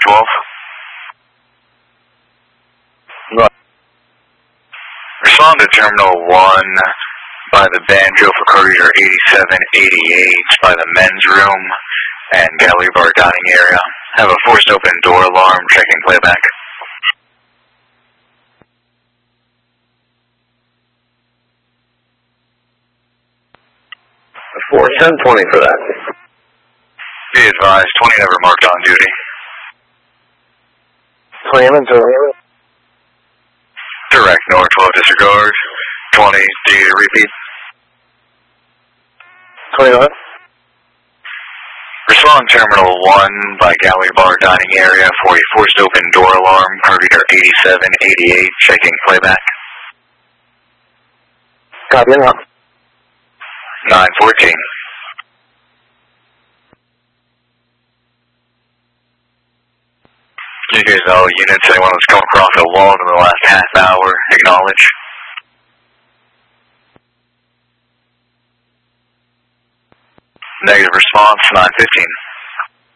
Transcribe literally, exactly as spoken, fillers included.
twelve. Right. Respond to Terminal one by the banjo for corridor eighty-seven eighty-eight by the men's room and gallery bar dining area. Have a forced open door alarm, checking playback. four ten twenty for that. Be advised, twenty never marked on duty. twenty inventory. Direct North twelve disregard. twenty, do you repeat? twenty-one. Respond Terminal one by gallery bar dining area for a forced open door alarm, corridor eighty-seven eighty-eight, checking playback. Copy now. nine fourteen. You guys know units, anyone that's come across a wall in the last half hour, acknowledge. Negative response, nine fifteen.